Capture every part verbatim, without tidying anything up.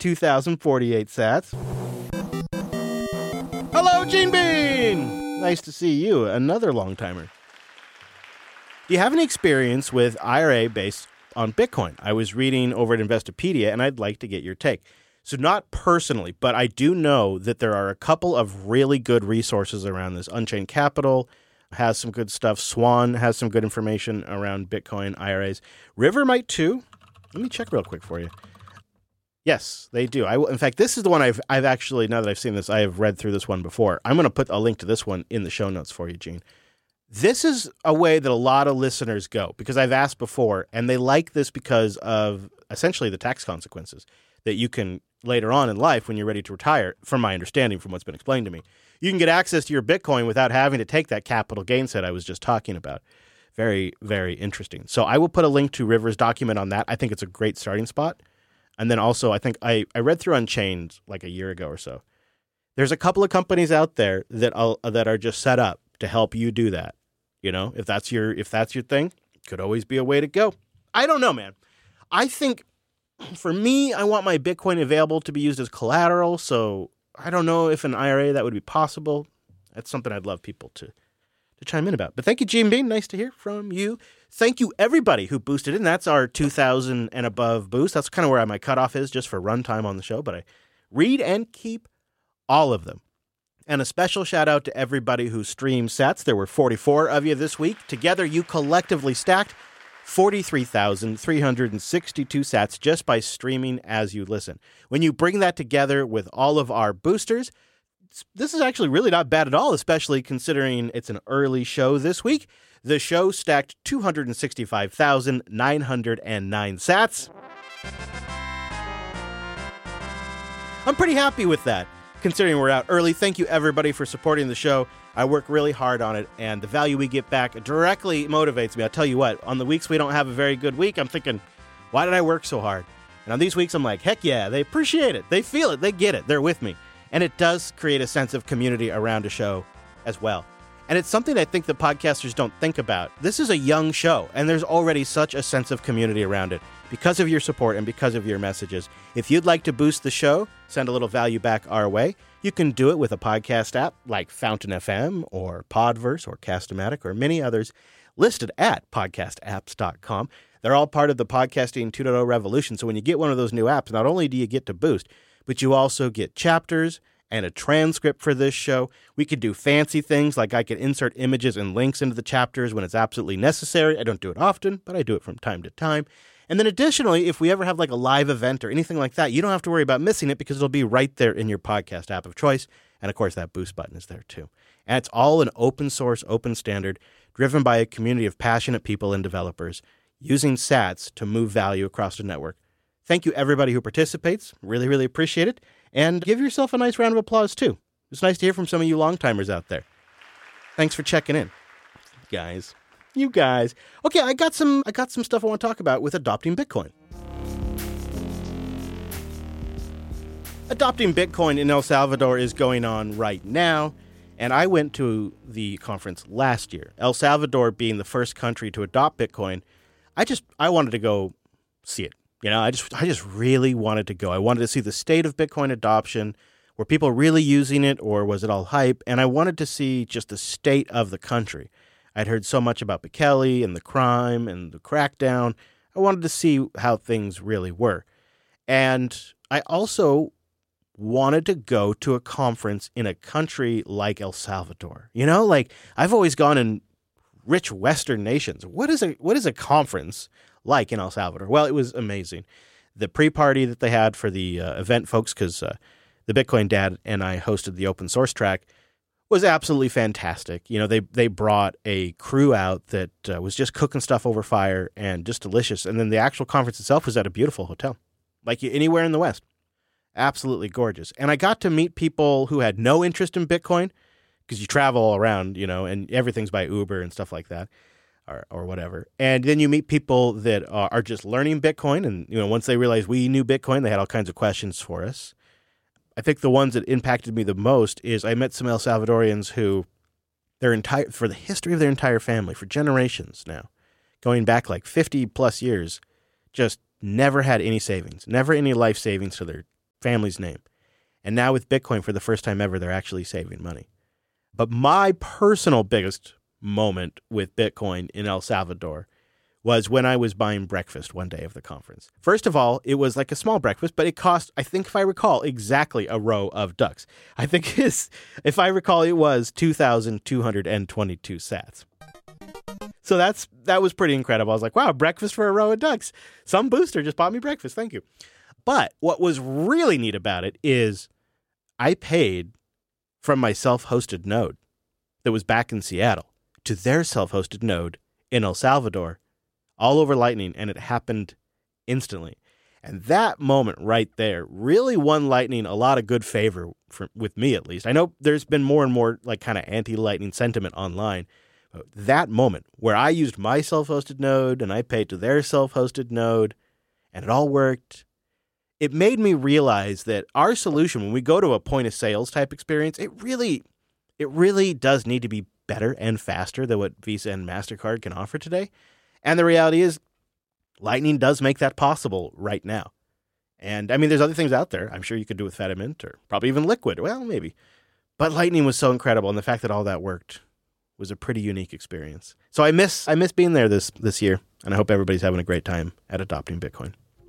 two thousand forty-eight sats. Hello, Gene Bean! Nice to see you, another long-timer. Do you have any experience with I R A based on Bitcoin? I was reading over at Investopedia, and I'd like to get your take. So not personally, but I do know that there are a couple of really good resources around this. Unchained Capital has some good stuff. Swan has some good information around Bitcoin I R As. River might too. Let me check real quick for you. Yes, they do. I, in fact, this is the one I've I've actually, now that I've seen this, I have read through this one before. I'm going to put a link to this one in the show notes for you, Gene. This is a way that a lot of listeners go, because I've asked before, and they like this because of essentially the tax consequences that you can later on in life when you're ready to retire, from my understanding, from what's been explained to me. You can get access to your Bitcoin without having to take that capital gains hit I was just talking about. Very, very interesting. So I will put a link to River's document on that. I think it's a great starting spot. And then also, I think I, I read through Unchained like a year ago or so. There's a couple of companies out there that I'll, that are just set up to help you do that. You know, if that's your if that's your thing, could always be a way to go. I don't know, man. I think for me, I want my Bitcoin available to be used as collateral. So I don't know if an I R A that would be possible. That's something I'd love people to to chime in about. But thank you, Gene Bean. Nice to hear from you. Thank you, everybody who boosted in. That's our two thousand and above boost. That's kind of where my cutoff is just for runtime on the show. But I read and keep all of them. And a special shout out to everybody who streamed sats. There were forty-four of you this week. Together, you collectively stacked forty-three thousand three hundred sixty-two sats just by streaming as you listen. When you bring that together with all of our boosters, this is actually really not bad at all, especially considering it's an early show this week. The show stacked two hundred sixty-five thousand nine hundred nine sats. I'm pretty happy with that, considering we're out early. Thank you, everybody, for supporting the show. I work really hard on it, and the value we get back directly motivates me. I'll tell you what, on the weeks we don't have a very good week, I'm thinking, why did I work so hard? And on these weeks, I'm like, heck yeah, they appreciate it. They feel it. They get it. They're with me. And it does create a sense of community around a show as well. And it's something I think the podcasters don't think about. This is a young show, and there's already such a sense of community around it because of your support and because of your messages. If you'd like to boost the show, send a little value back our way, you can do it with a podcast app like Fountain F M or Podverse or Cast-O-Matic or many others listed at podcast apps dot com. They're all part of the podcasting two point oh revolution. So when you get one of those new apps, not only do you get to boost, but you also get chapters and a transcript for this show. We could do fancy things like I could insert images and links into the chapters when it's absolutely necessary. I don't do it often, but I do it from time to time. And then additionally, if we ever have like a live event or anything like that, you don't have to worry about missing it because it'll be right there in your podcast app of choice. And of course, that boost button is there too. And it's all an open source, open standard, driven by a community of passionate people and developers using sats to move value across the network. Thank you, everybody who participates. Really, really appreciate it. And give yourself a nice round of applause, too. It's nice to hear from some of you long-timers out there. Thanks for checking in, guys. You guys. Okay, I got some I got some stuff I want to talk about with adopting Bitcoin. Adopting Bitcoin in El Salvador is going on right now, and I went to the conference last year. El Salvador being the first country to adopt Bitcoin, I just I wanted to go see it. You know, I just I just really wanted to go. I wanted to see the state of Bitcoin adoption. Were people really using it, or was it all hype? And I wanted to see just the state of the country. I'd heard so much about Bukele and the crime and the crackdown. I wanted to see how things really were. And I also wanted to go to a conference in a country like El Salvador. You know, like I've always gone in rich Western nations. What is a what is a conference like in El Salvador? Well, it was amazing. The pre-party that they had for the uh, event folks, because uh, the Bitcoin Dad and I hosted the open source track, was absolutely fantastic. You know, they they brought a crew out that uh, was just cooking stuff over fire and just delicious. And then the actual conference itself was at a beautiful hotel, like anywhere in the West. Absolutely gorgeous. And I got to meet people who had no interest in Bitcoin, because you travel all around, you know, and everything's by Uber and stuff like that. Or, or whatever. And then you meet people that are, are just learning Bitcoin. And, you know, once they realized we knew Bitcoin, they had all kinds of questions for us. I think the ones that impacted me the most is I met some El Salvadorians who, their entire, for the history of their entire family, for generations now, going back like fifty plus years, just never had any savings, never any life savings to their family's name. And now with Bitcoin, for the first time ever, they're actually saving money. But my personal biggest moment with Bitcoin in El Salvador was when I was buying breakfast one day of the conference. First of all, it was like a small breakfast, but it cost, I think if I recall, exactly a row of ducks. I think, it's, if I recall, it was two thousand two hundred twenty-two sats. So that's that was pretty incredible. I was like, wow, breakfast for a row of ducks. Some booster just bought me breakfast. Thank you. But what was really neat about it is I paid from my self-hosted node that was back in Seattle to their self-hosted node in El Salvador, all over Lightning, and it happened instantly. And that moment right there really won Lightning a lot of good favor, for, with me at least. I know there's been more and more like kind of anti-Lightning sentiment online. But that moment where I used my self-hosted node and I paid to their self-hosted node and it all worked, it made me realize that our solution, when we go to a point of sales type experience, it really, it really does need to be better and faster than what Visa and MasterCard can offer today. And the reality is, Lightning does make that possible right now. And I mean, there's other things out there. I'm sure you could do with Fedimint or probably even Liquid. Well, maybe. But Lightning was so incredible, and the fact that all that worked was a pretty unique experience. So I miss I miss being there this this year, and I hope everybody's having a great time at adopting Bitcoin.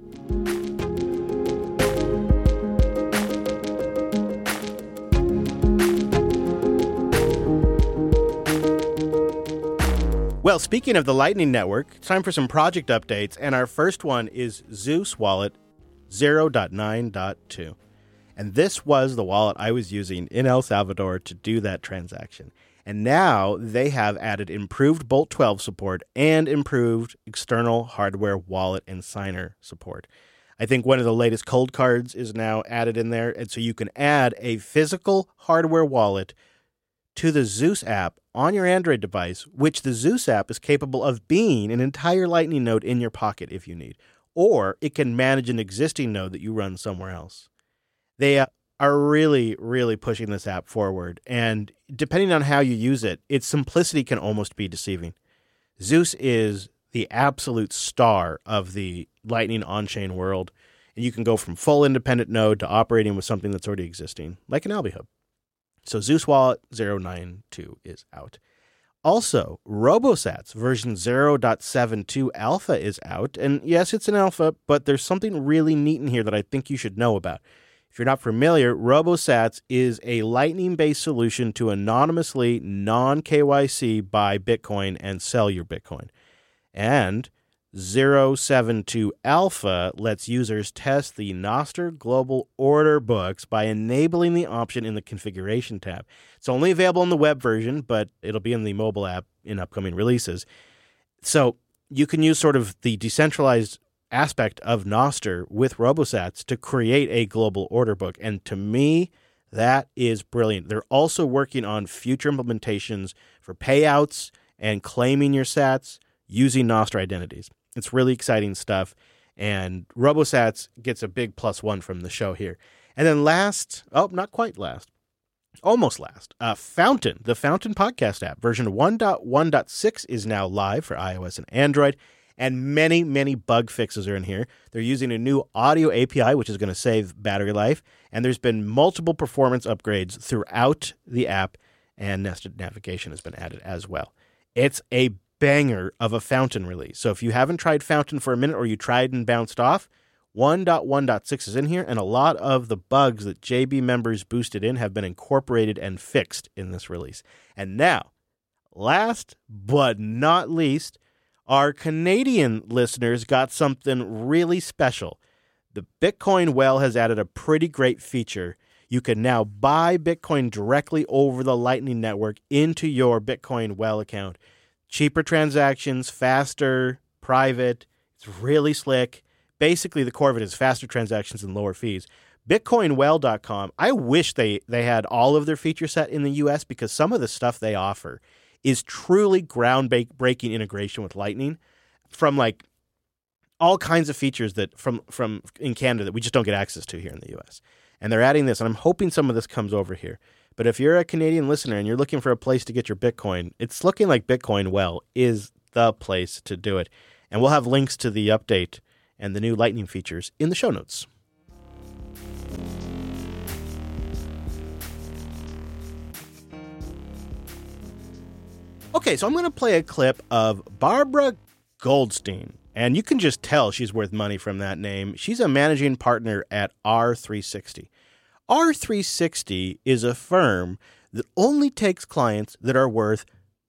Well, speaking of the Lightning Network, it's time for some project updates, and our first one is Zeus Wallet zero point nine point two. And this was the wallet I was using in El Salvador to do that transaction. And now they have added improved Bolt twelve support and improved external hardware wallet and signer support. I think one of the latest cold cards is now added in there, and so you can add a physical hardware wallet to the Zeus app on your Android device, which the Zeus app is capable of being an entire Lightning node in your pocket if you need, or it can manage an existing node that you run somewhere else. They uh, are really, really pushing this app forward, and depending on how you use it, its simplicity can almost be deceiving. Zeus is the absolute star of the Lightning on-chain world, and you can go from full independent node to operating with something that's already existing, like an Alby Hub. So Zeus Wallet zero point nine point two is out. Also, RoboSats version zero point seven point two alpha is out. And yes, it's an alpha, but there's something really neat in here that I think you should know about. If you're not familiar, RoboSats is a Lightning-based solution to anonymously non-K Y C buy Bitcoin and sell your Bitcoin. And zero point seven point two alpha lets users test the Nostr global order books by enabling the option in the configuration tab. It's only available in the web version, but it'll be in the mobile app in upcoming releases. So you can use sort of the decentralized aspect of Nostr with RoboSats to create a global order book. And to me, that is brilliant. They're also working on future implementations for payouts and claiming your sats using Nostr identities. It's really exciting stuff, and RoboSats gets a big plus one from the show here. And then last, oh, not quite last, almost last, uh, Fountain, the Fountain podcast app, version one point one point six is now live for iOS and Android, and many, many bug fixes are in here. They're using a new audio A P I, which is going to save battery life, and there's been multiple performance upgrades throughout the app, and nested navigation has been added as well. It's a banger of a Fountain release. So if you haven't tried Fountain for a minute or you tried and bounced off, one point one point six is in here, and a lot of the bugs that J B members boosted in have been incorporated and fixed in this release. And now, last but not least, our Canadian listeners got something really special. The Bitcoin Well has added a pretty great feature. You can now buy Bitcoin directly over the Lightning Network into your Bitcoin Well account. Cheaper transactions, faster, private. It's really slick. Basically, the core of it is faster transactions and lower fees. Bitcoin Well dot com, I wish they, they had all of their feature set in the U S because some of the stuff they offer is truly groundbreaking integration with Lightning from like all kinds of features that from, from in Canada that we just don't get access to here in the U S. And they're adding this, and I'm hoping some of this comes over here. But if you're a Canadian listener and you're looking for a place to get your Bitcoin, it's looking like Bitcoin Well is the place to do it. And we'll have links to the update and the new Lightning features in the show notes. Okay, so I'm going to play a clip of Barbara Goldstein, and you can just tell she's worth money from that name. She's a managing partner at R three sixty. R three sixty is a firm that only takes clients that are worth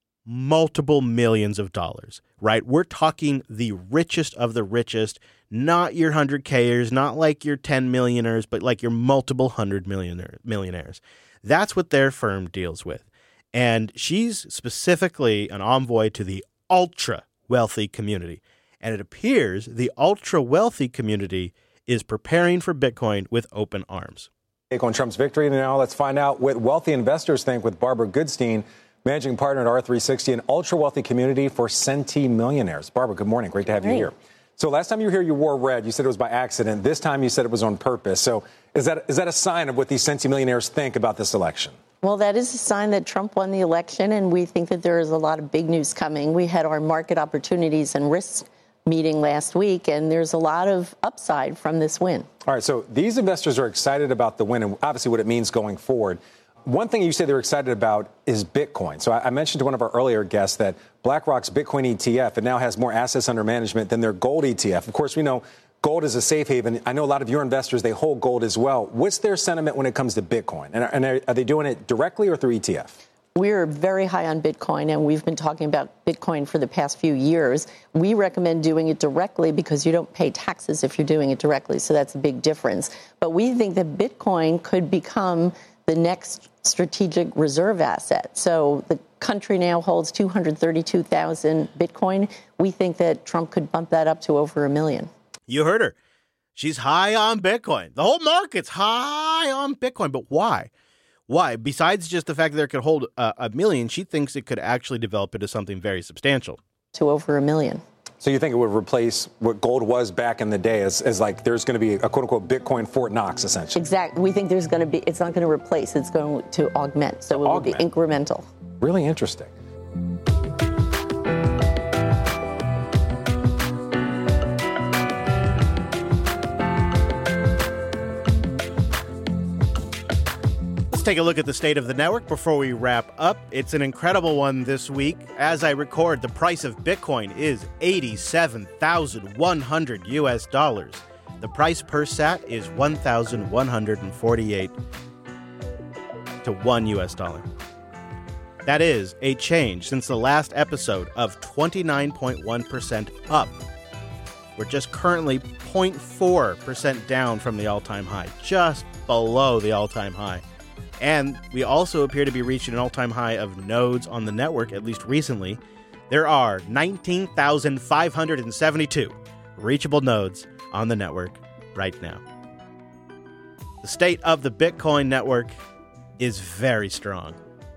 multiple millions of dollars, right? We're talking the richest of the richest, not your one hundred Kers, not like your ten millionaires, but like your multiple hundred millionaire, millionaires. That's what their firm deals with. And she's specifically an envoy to the ultra-wealthy community. And it appears the ultra-wealthy community is preparing for Bitcoin with open arms. Take on Trump's victory. And now let's find out what wealthy investors think with Barbara Goodstein, managing partner at R three sixty, an ultra-wealthy community for centimillionaires. Barbara, good morning. Great to have Great. you here. So last time you were here, you wore red. You said it was by accident. This time you said it was on purpose. So is that is that a sign of what these centimillionaires think about this election? Well, that is a sign that Trump won the election, and we think that there is a lot of big news coming. We had our market opportunities and risks meeting last week, and there's a lot of upside from this win. All right, so these investors are excited about the win and obviously what it means going forward. One thing you say they're excited about is Bitcoin. So I mentioned to one of our earlier guests that BlackRock's Bitcoin E T F, it now has more assets under management than their gold E T F. Of course, we know gold is a safe haven. I know a lot of your investors, they hold gold as well. What's their sentiment when it comes to Bitcoin? And are, and are, are they doing it directly or through E T F? We're very high on Bitcoin, and we've been talking about Bitcoin for the past few years. We recommend doing it directly because you don't pay taxes if you're doing it directly, so that's a big difference. But we think that Bitcoin could become the next strategic reserve asset. So the country now holds two hundred thirty-two thousand Bitcoin. We think that Trump could bump that up to over a million. You heard her. She's high on Bitcoin. The whole market's high on Bitcoin. But why? Why? Besides just the fact that it could hold uh, a million, she thinks it could actually develop into something very substantial. To over a million. So you think it would replace what gold was back in the day as, as like there's going to be a quote-unquote Bitcoin Fort Knox, essentially? Exactly. We think there's going to be, it's not going to replace, it's going to augment. So it will be incremental. Really interesting. Let's take a look at the state of the network before we wrap up. It's an incredible one this week. As I record, the price of Bitcoin is eighty-seven thousand one hundred U S dollars. The price per sat is one thousand one hundred forty-eight to one U S dollar. That is a change since the last episode of twenty-nine point one percent up. We're just currently zero point four percent down from the all-time high, just below the all-time high. And we also appear to be reaching an all-time high of nodes on the network, at least recently. There are nineteen thousand five hundred seventy-two reachable nodes on the network right now. The state of the Bitcoin network is very strong.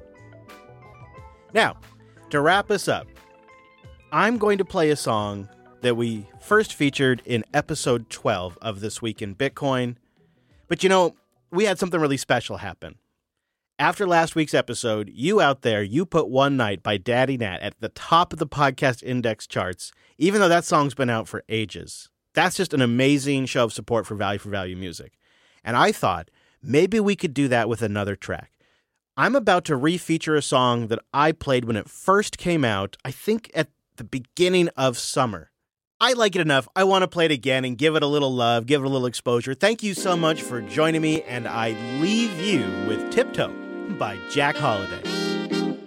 Now, to wrap us up, I'm going to play a song that we first featured in episode twelve of This Week in Bitcoin. But you know, we had something really special happen. After last week's episode, you out there, you put One Night by Daddy Nat at the top of the podcast index charts, even though that song's been out for ages. That's just an amazing show of support for Value for Value music. And I thought, maybe we could do that with another track. I'm about to re-feature a song that I played when it first came out, I think at the beginning of summer. I like it enough. I want to play it again and give it a little love, give it a little exposure. Thank you so much for joining me, and I leave you with Tiptoe by Jack Holiday.